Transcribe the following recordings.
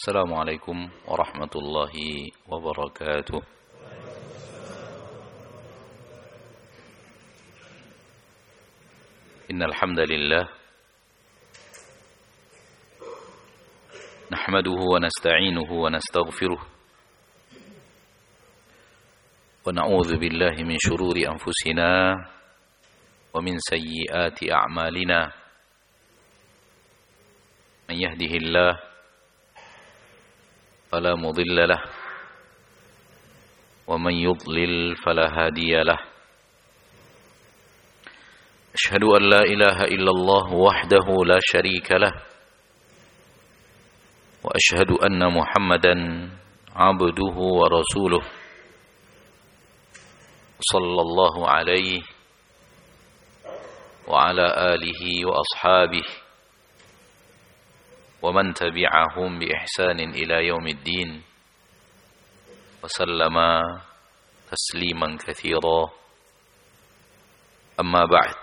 السلام عليكم ورحمة الله وبركاته. إن الحمد لله نحمده ونستعينه ونستغفره ونعوذ بالله من شرور أنفسنا ومن سيئات أعمالنا. من يهده الله فلا مضل له ومن يضلل فلا هادي له. أشهد أن لا إله إلا الله وحده لا شريك له وأشهد أن محمدا عبده ورسوله صلى الله عليه وعلى آله وأصحابه ومن تبعهم بإحسان إلى يوم الدين وسلم تسليما كثيرا. أما بعد.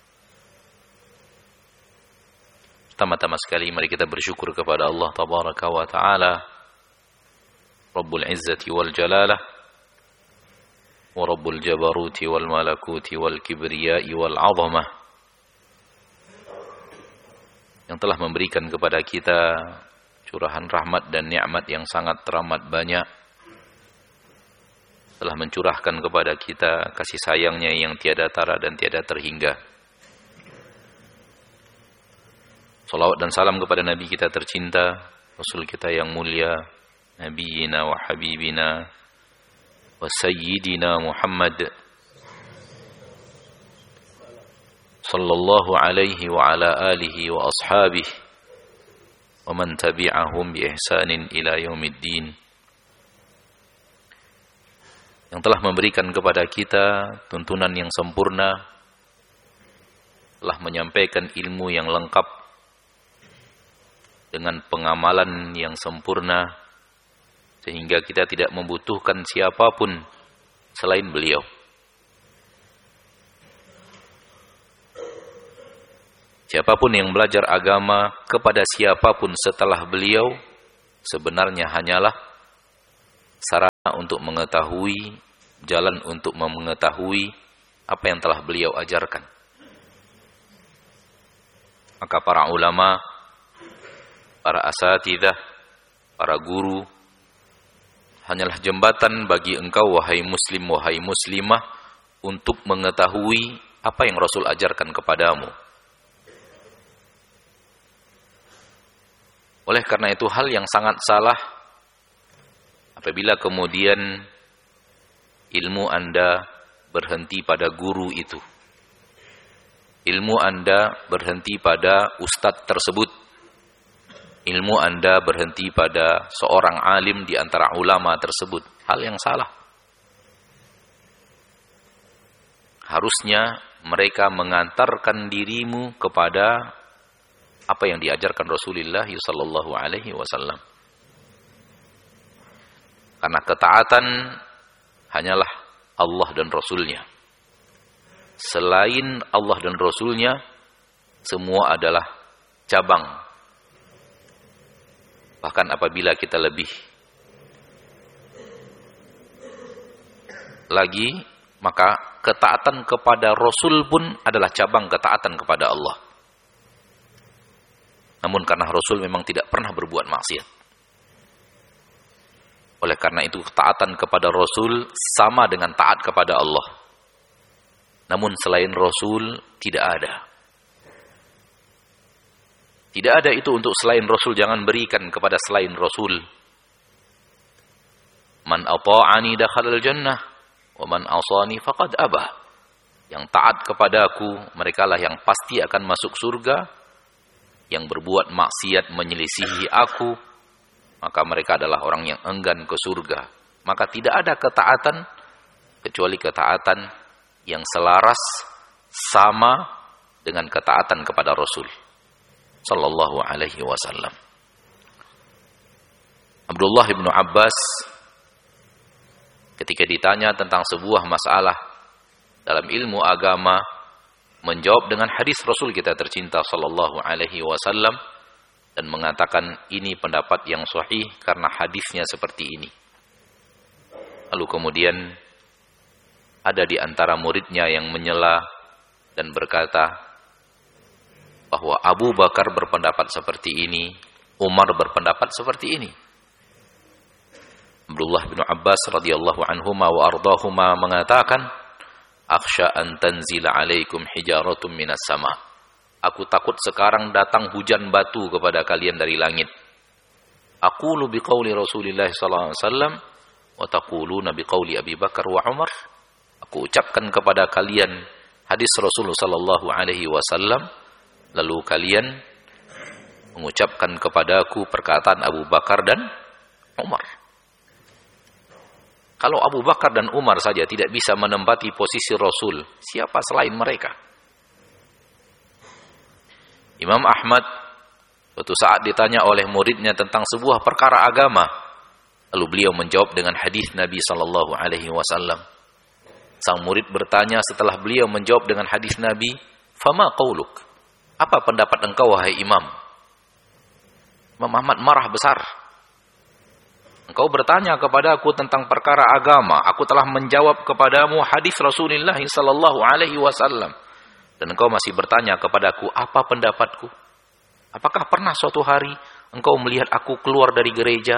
Pertama-tama sekali mari kita bersyukur kepada Allah Tabaraka wa Ta'ala, Rabbul Izzati wal Jalalah wa Rabbul Jabaruti wal Malakuti wal Kibriyai wal Azamah, yang telah memberikan kepada kita curahan rahmat dan nikmat yang sangat teramat banyak, telah mencurahkan kepada kita kasih sayangnya yang tiada tara dan tiada terhingga. Salawat dan salam kepada Nabi kita tercinta, Rasul kita yang mulia, Nabiyina wa Habibina wa Sayyidina Muhammad sallallahu alaihi wa ala alihi wa ashabihi wa man tabi'ahum bi ihsanin ila yaumiddin, yang telah memberikan kepada kita tuntunan yang sempurna, telah menyampaikan ilmu yang lengkap dengan pengamalan yang sempurna, sehingga kita tidak membutuhkan siapapun selain beliau. Siapapun yang belajar agama kepada siapapun setelah beliau sebenarnya hanyalah sarana untuk mengetahui, jalan untuk mengetahui apa yang telah beliau ajarkan. Maka para ulama, para asatidzah, para guru hanyalah jembatan bagi engkau wahai muslim, wahai muslimah, untuk mengetahui apa yang Rasul ajarkan kepadamu. Oleh karena itu hal yang sangat salah apabila kemudian ilmu Anda berhenti pada guru itu. Ilmu Anda berhenti pada ustadz tersebut. Ilmu Anda berhenti pada seorang alim di antara ulama tersebut. Hal yang salah. Harusnya mereka mengantarkan dirimu kepada apa yang diajarkan Rasulullah sallallahu alaihi wasallam. Karena ketaatan hanyalah Allah dan Rasulnya. Selain Allah dan Rasulnya, semua adalah cabang. Bahkan apabila kita lebih lagi, maka ketaatan kepada Rasul pun adalah cabang ketaatan kepada Allah. Namun karena Rasul memang tidak pernah berbuat maksiat, oleh karena itu ketaatan kepada Rasul sama dengan taat kepada Allah. Namun selain Rasul tidak ada. Tidak ada itu untuk selain Rasul, jangan berikan kepada selain Rasul. Man ata'ani dakhalal jannah wa man asani faqad abah. Yang taat kepadaku, merekalah yang pasti akan masuk surga. Yang berbuat maksiat menyelisihi aku, maka mereka adalah orang yang enggan ke surga. Maka tidak ada ketaatan kecuali ketaatan yang selaras sama dengan ketaatan kepada Rasul sallallahu alaihi wasallam. Abdullah bin Abbas ketika ditanya tentang sebuah masalah dalam ilmu agama, menjawab dengan hadis Rasul kita tercinta sallallahu alaihi wasallam dan mengatakan ini pendapat yang sahih karena hadisnya seperti ini. Lalu kemudian ada di antara muridnya yang menyela dan berkata bahwa Abu Bakar berpendapat seperti ini, Umar berpendapat seperti ini. Abdullah bin Abbas radhiyallahu anhuma wa ardahuma mengatakan, "Akhsha an tanzila alaikum hijaratun minas sama." Aku takut sekarang datang hujan batu kepada kalian dari langit. Aqulu biqauli Rasulillah sallallahu alaihi wasallam wa taquluna biqauli Abi Bakar wa Umar. Aku ucapkan kepada kalian hadis Rasulullah sallallahu alaihi wasallam, lalu kalian mengucapkan kepadaku perkataan Abu Bakar dan Umar. Kalau Abu Bakar dan Umar saja tidak bisa menempati posisi Rasul, siapa selain mereka? Imam Ahmad suatu saat ditanya oleh muridnya tentang sebuah perkara agama, lalu beliau menjawab dengan hadis Nabi sallallahu alaihi wasallam. Sang murid bertanya setelah beliau menjawab dengan hadis Nabi, "Fama qauluk?" Apa pendapat engkau wahai Imam? Imam Ahmad marah besar. Engkau bertanya kepadaku tentang perkara agama, aku telah menjawab kepadamu hadis Rasulullah sallallahu alaihi wasallam. Dan engkau masih bertanya kepadaku apa pendapatku? Apakah pernah suatu hari engkau melihat aku keluar dari gereja?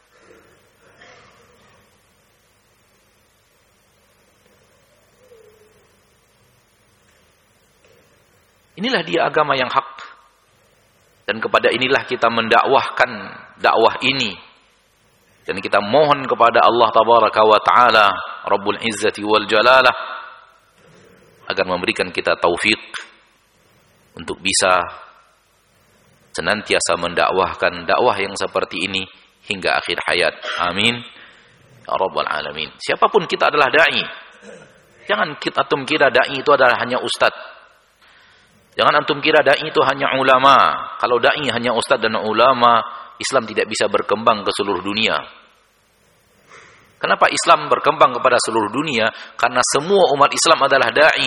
Inilah dia agama yang hak. Dan kepada inilah kita mendakwahkan dakwah ini. Dan kita mohon kepada Allah Tabaraka wa Ta'ala, Rabbul Izzati wal Jalalah, agar memberikan kita taufik untuk bisa senantiasa mendakwahkan dakwah yang seperti ini hingga akhir hayat. Amin. Ya Rabbal Alamin. Siapapun kita adalah da'i. Jangan antum kira da'i itu adalah hanya ustaz. Jangan antum kira da'i itu hanya ulama. Kalau da'i hanya ustaz dan ulama, Islam tidak bisa berkembang ke seluruh dunia. Kenapa Islam berkembang kepada seluruh dunia? Karena semua umat Islam adalah da'i.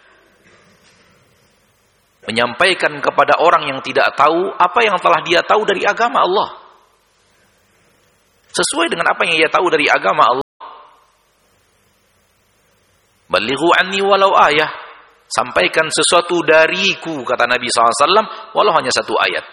Menyampaikan kepada orang yang tidak tahu apa yang telah dia tahu dari agama Allah. Sesuai dengan apa yang dia tahu dari agama Allah. Balighu anni walau ayah. Sampaikan sesuatu dariku, kata Nabi SAW, walau hanya satu ayat.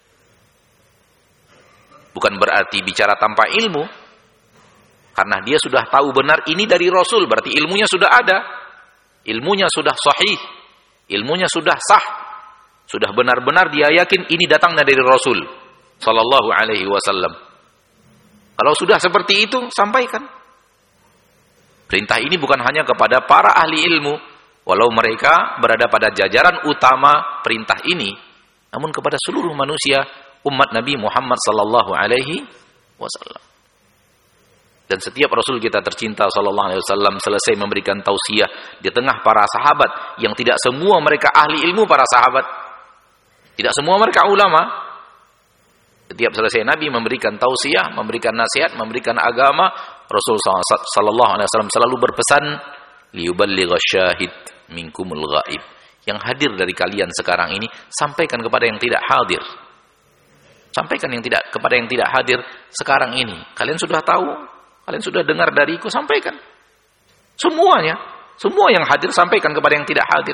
Bukan berarti bicara tanpa ilmu. Karena dia sudah tahu benar ini dari Rasul. Berarti ilmunya sudah ada. Ilmunya sudah sahih. Ilmunya sudah sah. Sudah benar-benar dia yakin ini datangnya dari Rasul sallallahu alaihi wasallam. Kalau sudah seperti itu, sampaikan. Perintah ini bukan hanya kepada para ahli ilmu. Walau mereka berada pada jajaran utama perintah ini. Namun kepada seluruh manusia, umat Nabi Muhammad sallallahu alaihi wasallam. Dan setiap Rasul kita tercinta sallallahu alaihi wasallam selesai memberikan tausiah di tengah para sahabat yang tidak semua mereka ahli ilmu para sahabat. Tidak semua mereka ulama. Setiap selesai Nabi memberikan tausiah, memberikan nasihat, memberikan agama, Rasul sallallahu alaihi wasallam selalu berpesan, liyuballighash syahid minkumul ghaib. Yang hadir dari kalian sekarang ini sampaikan kepada yang tidak hadir. Sampaikan kepada yang tidak hadir sekarang ini. Kalian sudah tahu, kalian sudah dengar dariku, sampaikan. Semuanya, semua yang hadir sampaikan kepada yang tidak hadir.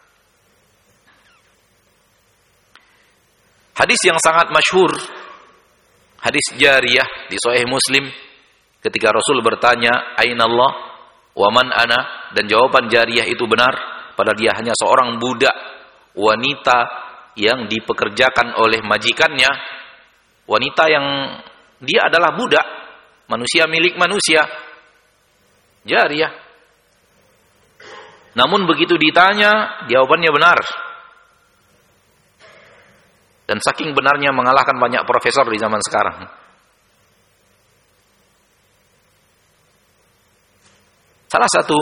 Hadis yang sangat masyhur, hadis Jariyah di Sahih Muslim, ketika Rasul bertanya, "Aina Allah wa man ana?" dan jawaban Jariyah itu benar, padahal dia hanya seorang budak wanita yang dipekerjakan oleh majikannya, wanita yang dia adalah budak, manusia milik manusia, Jariyah. Namun begitu ditanya, jawabannya benar. Dan saking benarnya mengalahkan banyak profesor di zaman sekarang. Salah satu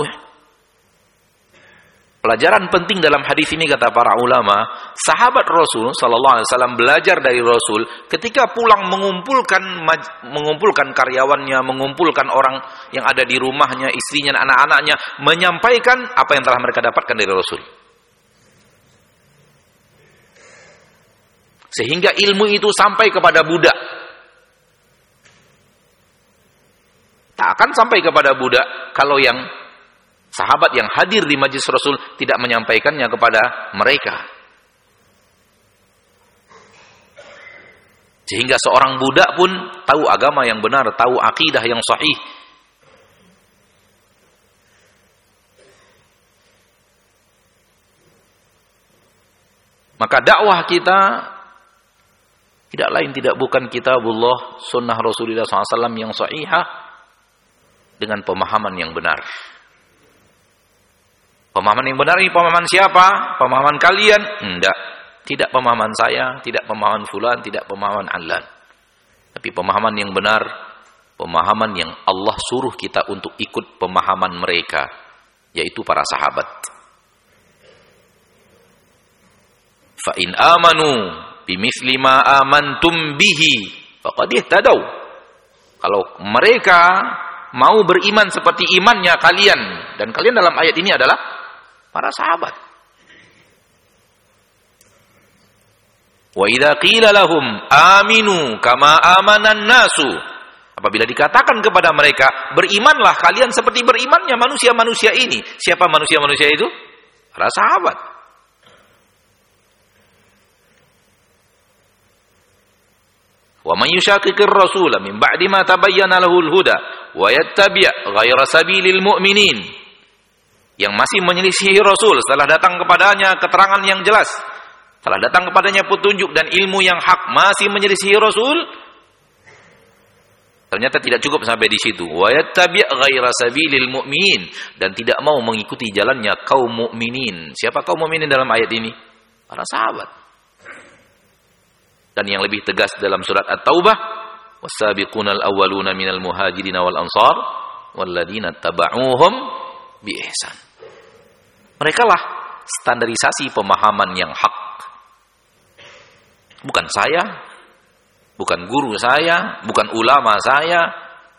pelajaran penting dalam hadis ini kata para ulama, sahabat Rasul sallallahu alaihi wasallam belajar dari Rasul ketika pulang mengumpulkan karyawannya, mengumpulkan orang yang ada di rumahnya, istrinya, anak-anaknya, menyampaikan apa yang telah mereka dapatkan dari Rasul. Sehingga ilmu itu sampai kepada budak. Tak akan sampai kepada budak kalau yang sahabat yang hadir di majlis Rasul tidak menyampaikannya kepada mereka. Sehingga seorang budak pun tahu agama yang benar, tahu akidah yang sahih. Maka dakwah kita tidak lain tidak bukan kitabullah, sunnah Rasulullah SAW yang sahihah dengan pemahaman yang benar. Pemahaman yang benar ini pemahaman siapa? Pemahaman kalian? Enggak. Tidak pemahaman saya, tidak pemahaman fulan, tidak pemahaman alan. Tapi pemahaman yang benar, pemahaman yang Allah suruh kita untuk ikut pemahaman mereka, yaitu para sahabat. Fa in amanu bimithli ma amantum bihi faqad ihtadaw. Kalau mereka mau beriman seperti imannya kalian, dan kalian dalam ayat ini adalah para sahabat. Wa idza qila lahum aminu kama amanan nasu, apabila dikatakan kepada mereka berimanlah kalian seperti berimannya manusia-manusia ini. Siapa manusia-manusia itu? Para sahabat. Wa man yushaqiqir rasula min ba'di ma tabayyana lahul huda wa yattabi' ghayra sabilil mu'minin, yang masih menyelisihi Rasul setelah datang kepadanya keterangan yang jelas, telah datang kepadanya petunjuk dan ilmu yang hak, masih menyelisihi Rasul, ternyata tidak cukup sampai di situ. Wa yattabi' ghaira sabilil mu'minin, dan tidak mau mengikuti jalannya kaum mukminin. Siapa kaum mukminin dalam ayat ini? Para sahabat. Dan yang lebih tegas dalam surat At-Taubah, was-sabiqunal awwaluna minal muhajirin wal ansar walladzina tabauhum bi ihsan. Merekalah standarisasi pemahaman yang hak. Bukan saya, bukan guru saya, bukan ulama saya,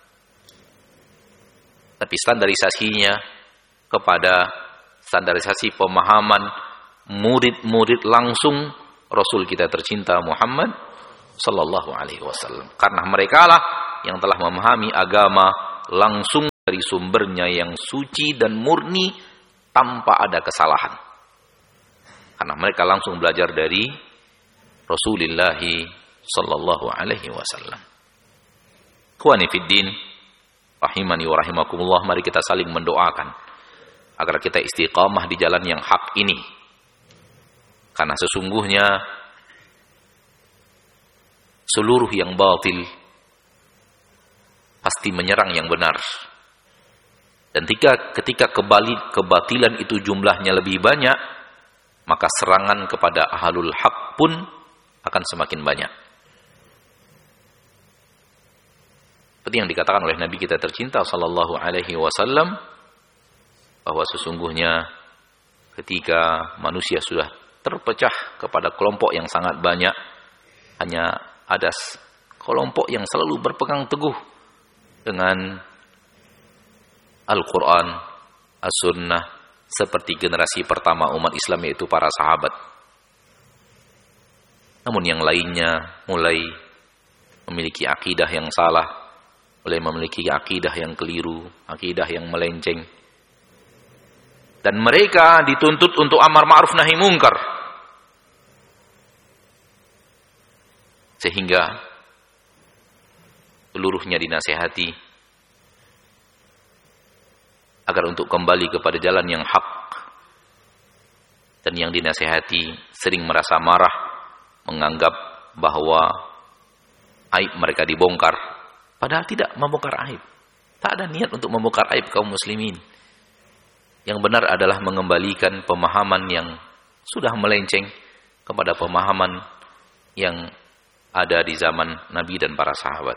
tapi standarisasinya kepada standarisasi pemahaman murid-murid langsung Rasul kita tercinta Muhammad sallallahu alaihi wasallam. Karena merekalah yang telah memahami agama langsung dari sumbernya yang suci dan murni tanpa ada kesalahan. Karena mereka langsung belajar dari Rasulullah sallallahu alaihi wasallam. Ikhwani fid din, rahimani wa rahimakumullah, mari kita saling mendoakan agar kita istiqamah di jalan yang hak ini. Karena sesungguhnya seluruh yang batil pasti menyerang yang benar. Dan ketika kebatilan itu jumlahnya lebih banyak, maka serangan kepada ahlul haq pun akan semakin banyak. Seperti yang dikatakan oleh Nabi kita tercinta sallallahu alaihi wasallam, bahwa sesungguhnya ketika manusia sudah terpecah kepada kelompok yang sangat banyak, hanya ada kelompok yang selalu berpegang teguh dengan Al-Quran, As-Sunnah, seperti generasi pertama umat Islam, yaitu para sahabat. Namun yang lainnya mulai memiliki akidah yang salah, mulai memiliki akidah yang keliru, akidah yang melenceng. Dan mereka dituntut untuk amar ma'ruf nahi mungkar. Sehingga seluruhnya dinasihati agar untuk kembali kepada jalan yang hak. Dan yang dinasihati sering merasa marah, menganggap bahwa aib mereka dibongkar, padahal tidak membongkar aib. Tak ada niat untuk membongkar aib kaum muslimin. Yang benar adalah mengembalikan pemahaman yang sudah melenceng kepada pemahaman yang ada di zaman Nabi dan para sahabat.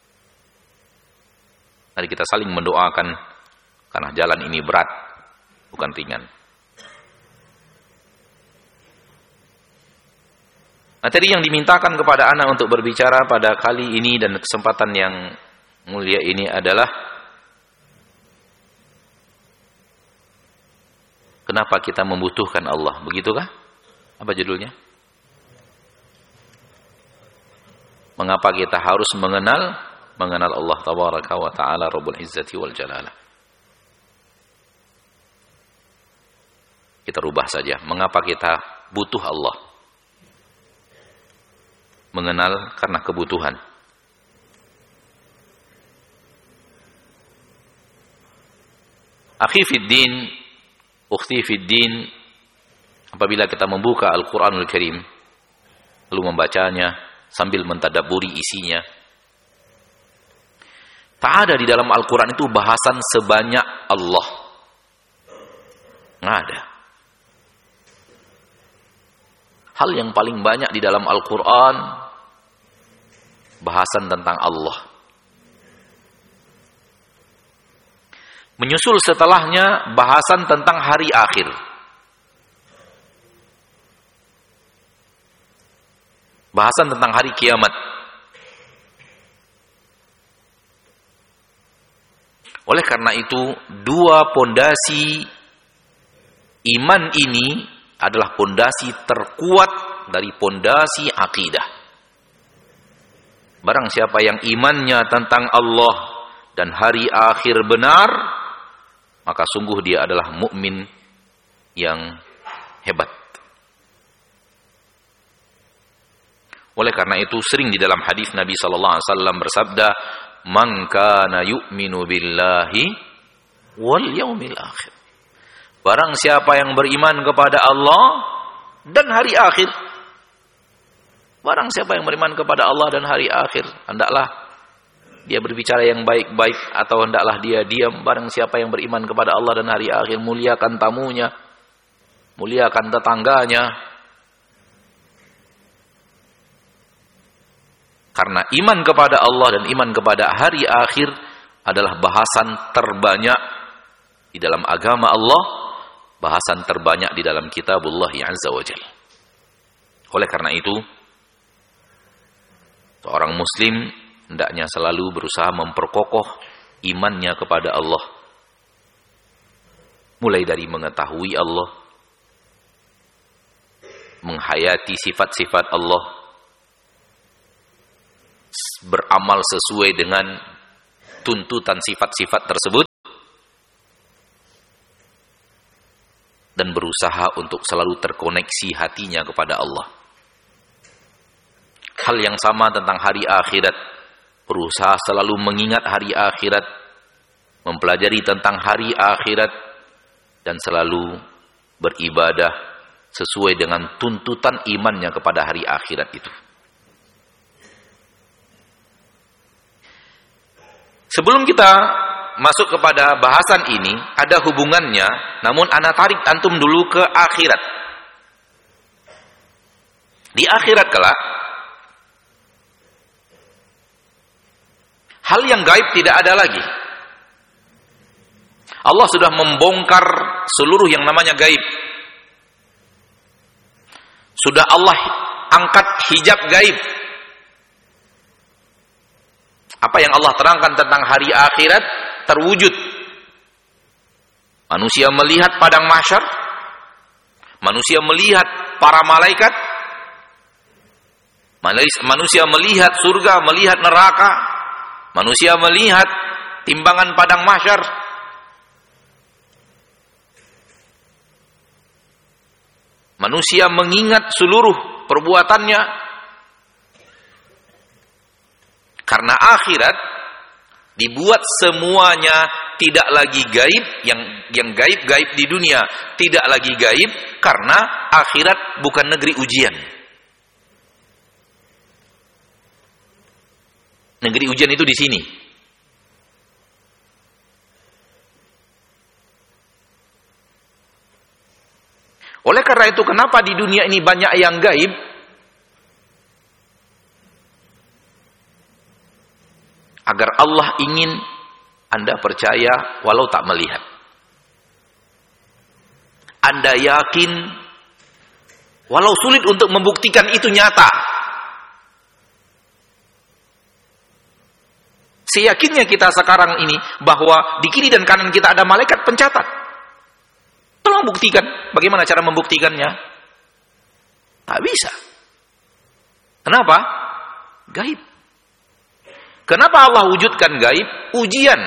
Mari kita saling mendoakan, karena jalan ini berat, bukan ringan. Materi yang dimintakan kepada anak untuk berbicara pada kali ini dan kesempatan yang mulia ini adalah kenapa kita membutuhkan Allah. Begitukah? Apa judulnya? Mengapa kita harus mengenal Allah tabaraka wa ta'ala Rabbul Izzati wal Jalalah. Kita rubah saja. Mengapa kita butuh Allah? Mengenal karena kebutuhan. Akhi fiddin, ukhti fiddin, apabila kita membuka Al-Quranul Karim, lalu membacanya sambil mentadabburi isinya, tak ada di dalam Al-Quran itu bahasan sebanyak Allah. Nggak ada. Hal yang paling banyak di dalam Al-Quran, bahasan tentang Allah. Menyusul setelahnya bahasan tentang hari akhir. Bahasan tentang hari kiamat. Oleh karena itu, dua pondasi iman ini adalah pondasi terkuat dari pondasi akidah. Barang siapa yang imannya tentang Allah dan hari akhir benar, maka sungguh dia adalah mukmin yang hebat. Oleh karena itu sering di dalam hadis Nabi sallallahu alaihi wasallam bersabda, "Man kana yu'minu billahi wal yaumil akhir." Barang siapa yang beriman kepada Allah dan hari akhir. Barang siapa yang beriman kepada Allah dan hari akhir, hendaklah dia berbicara yang baik-baik atau hendaklah dia diam. Barang siapa yang beriman kepada Allah dan hari akhir, muliakan tamunya, muliakan tetangganya. Karena iman kepada Allah dan iman kepada hari akhir adalah bahasan terbanyak di dalam agama Allah, bahasan terbanyak di dalam kitabullah azza wa jalla. Oleh karena itu, seorang muslim hendaknya selalu berusaha memperkokoh imannya kepada Allah. Mulai dari mengetahui Allah, menghayati sifat-sifat Allah, beramal sesuai dengan tuntutan sifat-sifat tersebut, dan berusaha untuk selalu terkoneksi hatinya kepada Allah. Hal yang sama tentang hari akhirat. Berusaha selalu mengingat hari akhirat, mempelajari tentang hari akhirat, dan selalu beribadah sesuai dengan tuntutan imannya kepada hari akhirat itu. Sebelum kita masuk kepada bahasan ini, ada hubungannya, namun ana tarik antum dulu ke akhirat. Di akhirat kelak, hal yang gaib tidak ada lagi. Allah sudah membongkar seluruh yang namanya gaib. Sudah Allah angkat hijab gaib. Apa yang Allah terangkan tentang hari akhirat terwujud. Manusia melihat padang mahsyar, manusia melihat para malaikat, manusia melihat surga, melihat neraka, manusia melihat timbangan padang mahsyar. Manusia mengingat seluruh perbuatannya. Karena akhirat dibuat semuanya tidak lagi gaib, yang gaib-gaib di dunia tidak lagi gaib, karena akhirat bukan negeri ujian. Negeri ujian itu di sini. Oleh karena itu, kenapa di dunia ini banyak yang gaib? Agar Allah ingin Anda percaya walau tak melihat. Anda yakin walau sulit untuk membuktikan itu nyata. Seyakinnya kita sekarang ini bahwa di kiri dan kanan kita ada malaikat pencatat. Tolong buktikan. Bagaimana cara membuktikannya? Tak bisa. Kenapa? Gaib. Kenapa Allah wujudkan gaib? Ujian.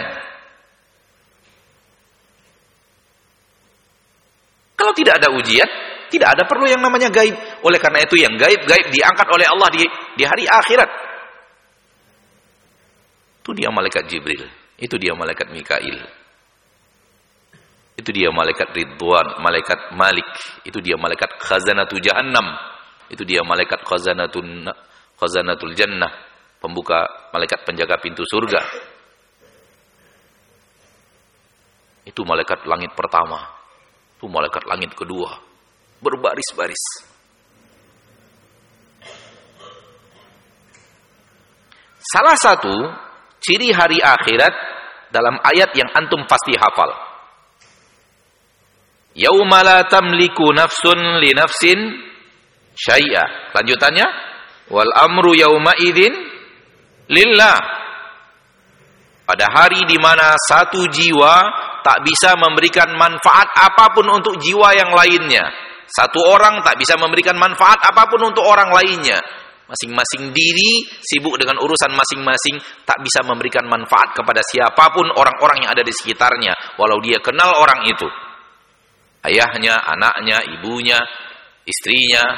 Kalau tidak ada ujian, tidak ada perlu yang namanya gaib. Oleh karena itu yang gaib-gaib diangkat oleh Allah di hari akhirat. Itu dia malaikat Jibril, itu dia malaikat Mikail, itu dia malaikat Ridwan, malaikat Malik, itu dia malaikat Khazanatul Jahannam, itu dia malaikat Khazanatul Jannah, pembuka, malaikat penjaga pintu surga. Itu malaikat langit pertama, itu malaikat langit kedua, berbaris-baris. Salah satu ciri hari akhirat dalam ayat yang antum pasti hafal. Yauma la tamliku nafsun li nafsin syai'a. Lanjutannya, wal amru yauma idzin lillah. Pada hari di mana satu jiwa tak bisa memberikan manfaat apapun untuk jiwa yang lainnya. Satu orang tak bisa memberikan manfaat apapun untuk orang lainnya. Masing-masing diri sibuk dengan urusan masing-masing, tak bisa memberikan manfaat kepada siapapun orang-orang yang ada di sekitarnya, walau dia kenal orang itu. Ayahnya, anaknya, ibunya, istrinya,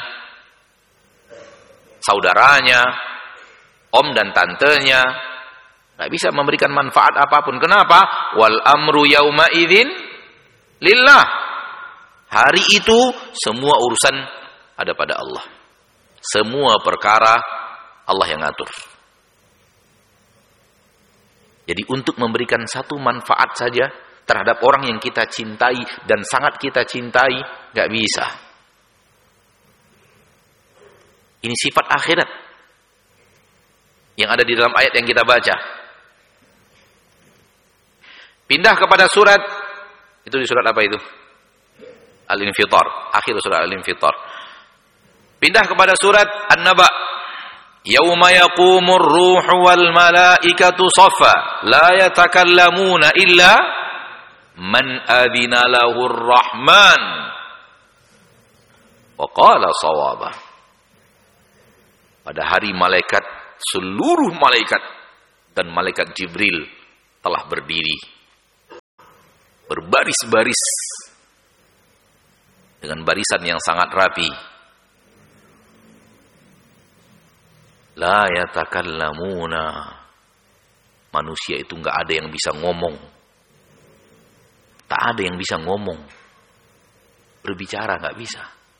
saudaranya, om dan tantenya, tak bisa memberikan manfaat apapun. Kenapa? Wal amru yauma idzin lillah. Hari itu semua urusan ada pada Allah. Semua perkara Allah yang ngatur. Jadi untuk memberikan satu manfaat saja terhadap orang yang kita cintai dan sangat kita cintai, gak bisa. Ini sifat akhirat yang ada di dalam ayat yang kita baca. Pindah kepada surat, itu di surat apa itu? Al-Infitar, akhir surat Al-Infitar. Pindah kepada surat An-Naba. Yauma yaqumur ruhu wal malaikatu saffa la yatakallamuna illa man adina lahur rahman wa qala shawaba. Pada hari malaikat, seluruh malaikat dan malaikat Jibril telah berdiri berbaris-baris dengan barisan yang sangat rapi. La yatakallamuna. Manusia itu enggak ada yang bisa ngomong. Tak ada yang bisa ngomong. Berbicara enggak bisa.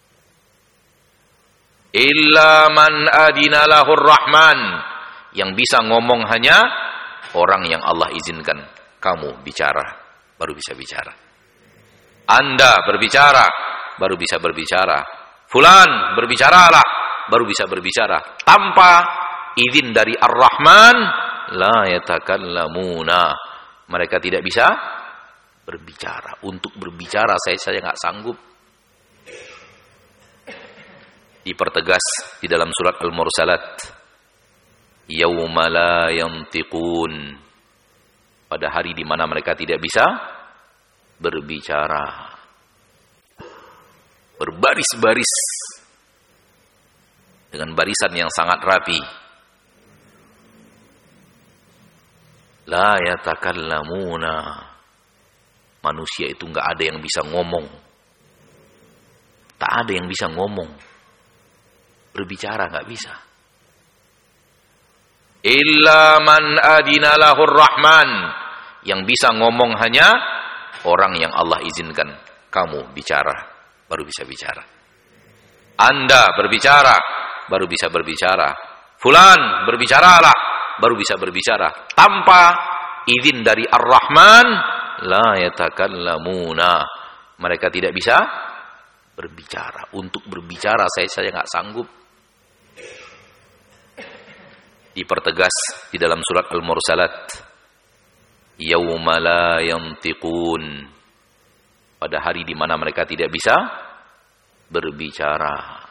Illa man adina lahur rahman. Yang bisa ngomong hanya orang yang Allah izinkan kamu bicara, baru bisa bicara. Anda berbicara, baru bisa berbicara. Fulan, berbicaralah, baru bisa berbicara. Tanpa izin dari Ar-Rahman, la yatakallamuna. Mereka tidak bisa berbicara. Untuk berbicara saya nggak sanggup. Dipertegas di dalam surat Al-Mursalat. Yauma la yantiqun. Pada hari di mana mereka tidak bisa berbicara. Berbaris-baris dengan barisan yang sangat rapi. La yatakallamuna. Manusia itu enggak ada yang bisa ngomong. Tak ada yang bisa ngomong. Berbicara enggak bisa. Illa man adina lahur rahman. Yang bisa ngomong hanya orang yang Allah izinkan kamu bicara, baru bisa bicara. Anda berbicara, baru bisa berbicara. Fulan, berbicaralah, baru bisa berbicara. Tanpa izin dari Ar-Rahman, la yatakallamuna. Mereka tidak bisa berbicara. Untuk berbicara saya nggak sanggup. Dipertegas di dalam surat Al-Mursalat. Yauma la yantiqun. Pada hari di mana mereka tidak bisa berbicara.